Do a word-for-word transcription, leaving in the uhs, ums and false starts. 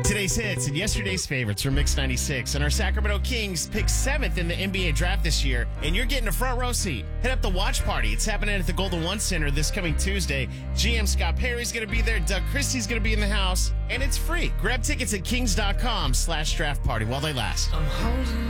Today's hits and yesterday's favorites from Mix ninety-six. And our Sacramento Kings picked seventh in the N B A draft this year, and you're getting a front row seat. Head up the watch party. It's happening at the Golden One Center this coming Tuesday. G M Scott Perry's going to be there. Doug Christie's going to be in the house, and it's free. Grab tickets at kings.com slash draft party while they last. I'm holding